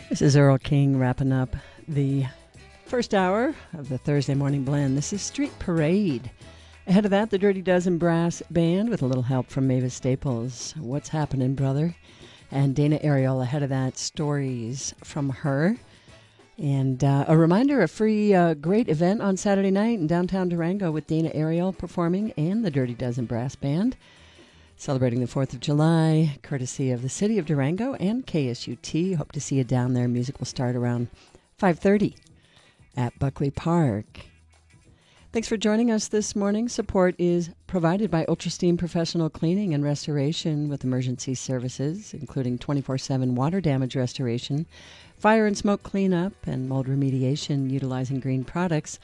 This is Earl King wrapping up the first hour of the Thursday Morning Blend. This is Street Parade. Ahead of that, the Dirty Dozen Brass Band with a little help from Mavis Staples. What's happening, brother? And Dana Ariel ahead of that, stories from her. And a reminder, a free great event on Saturday night in downtown Durango with Dana Ariel performing and the Dirty Dozen Brass Band. Celebrating the 4th of July, courtesy of the City of Durango and KSUT. Hope to see you down there. Music will start around 5:30 at Buckley Park. Thanks for joining us this morning. Support is provided by UltraSteam Professional Cleaning and Restoration with emergency services, including 24/7 water damage restoration, fire and smoke cleanup, and mold remediation utilizing green products.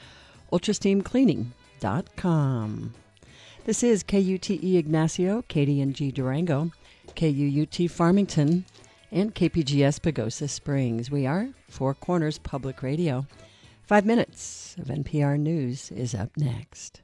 UltraSteamCleaning.com. This is KUTE Ignacio, KDNG Durango, KUUT Farmington, and KPGS Pagosa Springs. We are Four Corners Public Radio. 5 minutes of NPR News is up next.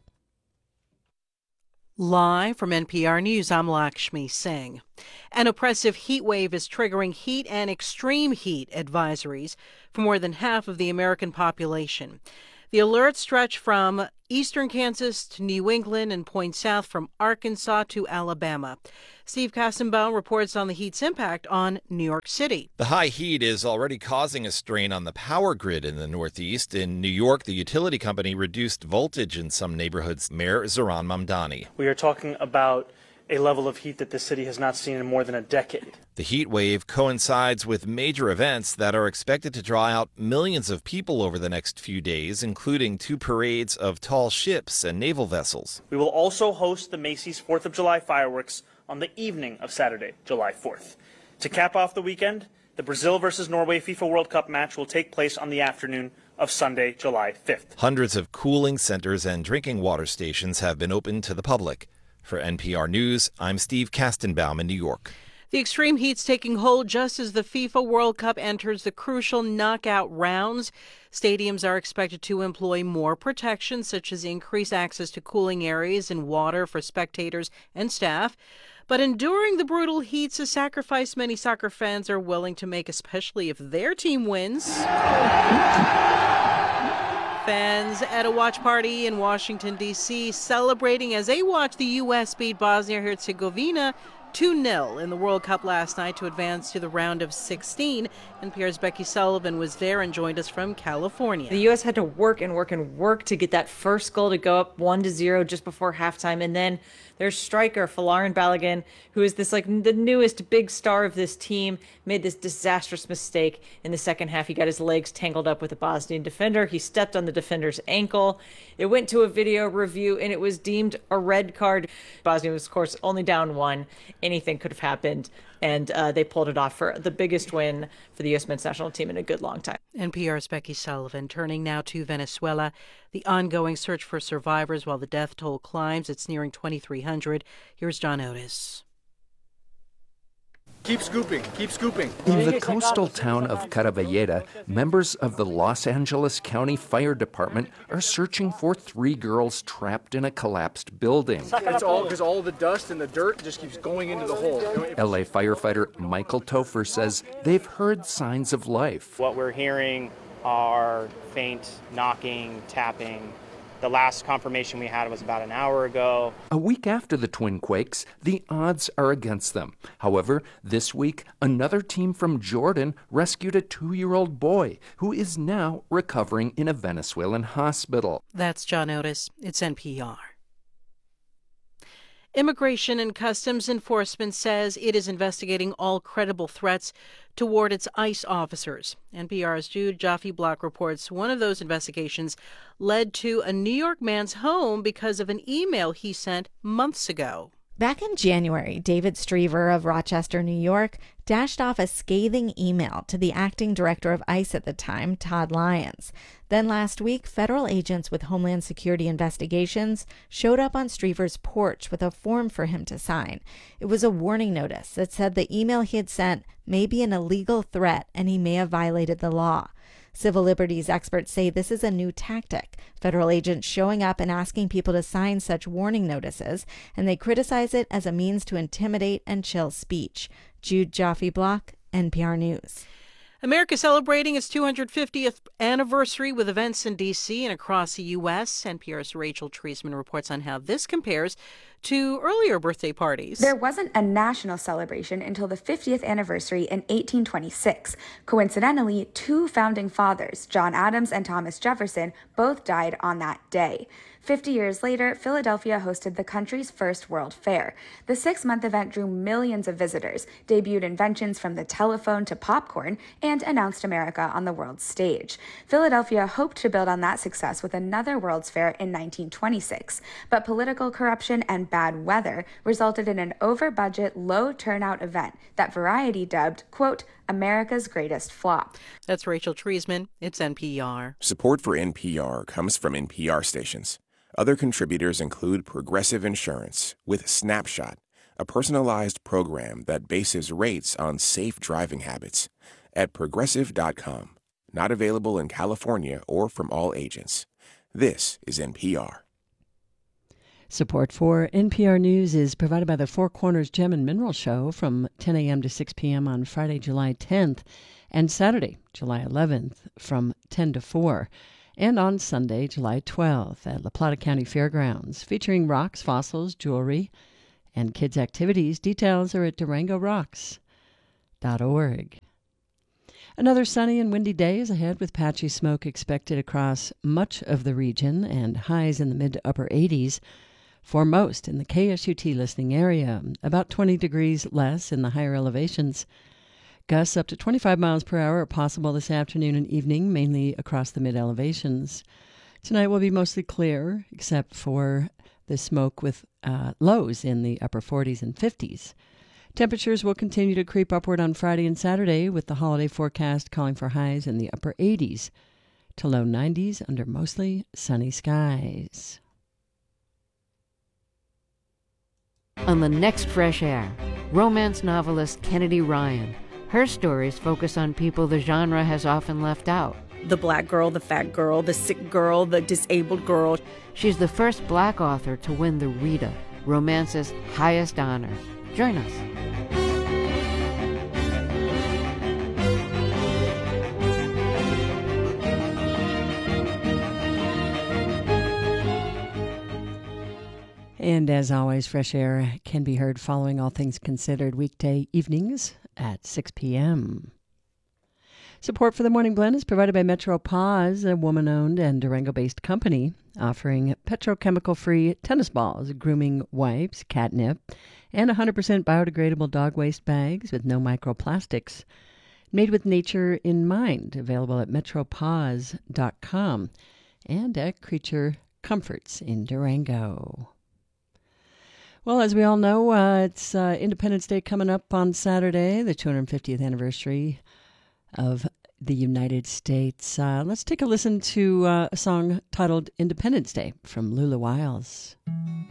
Live from NPR News, I'm Lakshmi Singh. An oppressive heat wave is triggering heat and extreme heat advisories for more than half of the American population. The alerts stretch from eastern Kansas to New England and point south from Arkansas to Alabama. Steve Kastenbaum reports on the heat's impact on New York City. The high heat is already causing a strain on the power grid in the Northeast. In New York, the utility company reduced voltage in some neighborhoods. Mayor Zoran Mamdani. We are talking about a level of heat that the city has not seen in more than a decade. The heat wave coincides with major events that are expected to draw out millions of people over the next few days, including 2 parades of tall ships and naval vessels. We will also host the Macy's 4th of July fireworks on the evening of Saturday, July 4th. To cap off the weekend, the Brazil versus Norway FIFA World Cup match will take place on the afternoon of Sunday, July 5th. Hundreds of cooling centers and drinking water stations have been opened to the public. For NPR News, I'm Steve Kastenbaum in New York. The extreme heat's taking hold just as the FIFA World Cup enters the crucial knockout rounds. Stadiums are expected to employ more protections, such as increased access to cooling areas and water for spectators and staff. But enduring the brutal heat's a sacrifice many soccer fans are willing to make, especially if their team wins. Fans at a watch party in Washington, D.C. celebrating as they watch the U.S. beat Bosnia-Herzegovina 2-0 in the World Cup last night to advance to the round of 16. NPR's Becky Sullivan was there and joined us from California. The U.S. had to work and work and work to get that first goal to go up 1-0 just before halftime. And then their striker, Folarin Balogun, who is this the newest big star of this team, made this disastrous mistake in the second half. He got his legs tangled up with a Bosnian defender. He stepped on the defender's ankle. It went to a video review, and it was deemed a red card. Bosnia was, of course, only down 1. Anything could have happened, and they pulled it off for the biggest win for the U.S. men's national team in a good long time. NPR's Becky Sullivan. Turning now to Venezuela. The ongoing search for survivors while the death toll climbs. It's nearing 2,300. Here's John Otis. Keep scooping, keep scooping. In the coastal town of Caravalleda, members of the Los Angeles County Fire Department are searching for 3 girls trapped in a collapsed building. It's all because all the dust and the dirt just keeps going into the hole. LA firefighter Michael Topher says they've heard signs of life. What we're hearing are faint knocking, tapping. The last confirmation we had was about an hour ago. A week after the twin quakes, the odds are against them. However, this week, another team from Jordan rescued a 2-year-old boy who is now recovering in a Venezuelan hospital. That's John Otis. It's NPR. Immigration and Customs Enforcement says it is investigating all credible threats toward its ICE officers. NPR's Jude Jaffe-Block reports one of those investigations led to a New York man's home because of an email he sent months ago. Back in January, David Strever of Rochester, New York, dashed off a scathing email to the acting director of ICE at the time, Todd Lyons. Then last week, federal agents with Homeland Security investigations showed up on Strever's porch with a form for him to sign. It was a warning notice that said the email he had sent may be an illegal threat and he may have violated the law. Civil liberties experts say this is a new tactic, federal agents showing up and asking people to sign such warning notices, and they criticize it as a means to intimidate and chill speech. Jude Jaffe-Block, NPR News. America celebrating its 250th anniversary with events in D.C. and across the U.S. NPR's Rachel Treisman reports on how this compares to earlier birthday parties. There wasn't a national celebration until the 50th anniversary in 1826. Coincidentally, two founding fathers, John Adams and Thomas Jefferson, both died on that day. 50 years later, Philadelphia hosted the country's first World Fair. The 6-month event drew millions of visitors, debuted inventions from the telephone to popcorn, and announced America on the world stage. Philadelphia hoped to build on that success with another World's Fair in 1926, but political corruption and bad weather resulted in an over-budget, low-turnout event that Variety dubbed, quote, America's greatest flop. That's Rachel Treisman. It's NPR. Support for NPR comes from NPR stations. Other contributors include Progressive Insurance with Snapshot, a personalized program that bases rates on safe driving habits, at Progressive.com. Not available in California or from all agents. This is NPR. Support for NPR News is provided by the Four Corners Gem and Mineral Show from 10 a.m. to 6 p.m. on Friday, July 10th, and Saturday, July 11th, from 10 to 4. And on Sunday, July 12th at La Plata County Fairgrounds, featuring rocks, fossils, jewelry, and kids' activities. Details are at durangorocks.org. Another sunny and windy day is ahead with patchy smoke expected across much of the region and highs in the mid to upper 80s for most in the KSUT listening area, about 20 degrees less in the higher elevations. Gusts up to 25 miles per hour are possible this afternoon and evening, mainly across the mid-elevations. Tonight will be mostly clear, except for the smoke with lows in the upper 40s and 50s. Temperatures will continue to creep upward on Friday and Saturday, with the holiday forecast calling for highs in the upper 80s to low 90s under mostly sunny skies. On the next Fresh Air, romance novelist Kennedy Ryan. Her stories focus on people the genre has often left out. The black girl, the fat girl, the sick girl, the disabled girl. She's the first black author to win the Rita, romance's highest honor. Join us. And as always, Fresh Air can be heard following All Things Considered weekday evenings at 6 p.m. Support for the Morning Blend is provided by Metro Paws, a woman-owned and Durango-based company offering petrochemical-free tennis balls, grooming wipes, catnip, and 100% biodegradable dog waste bags with no microplastics. Made with nature in mind, available at metropaws.com and at Creature Comforts in Durango. Well, as we all know, it's Independence Day coming up on Saturday, the 250th anniversary of the United States. Let's take a listen to a song titled Independence Day from Lula Wiles.